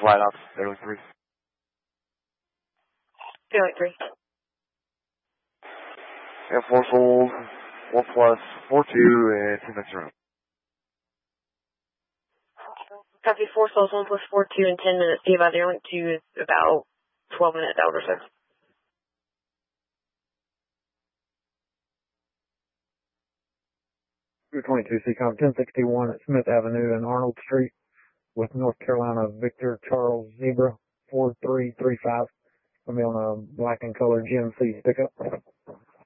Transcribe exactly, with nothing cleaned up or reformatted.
White Ops, Airway three. Airway three. And four souls, one plus, four two, and ten minutes around. Copy, four souls, one plus four two, and ten minutes. See about Airlink two is about twelve minutes out or so. two twenty-two C COM ten sixty-one at Smith Avenue and Arnold Street with North Carolina Victor Charles Zebra four three three five. I'll be on a black and colored G M C pickup.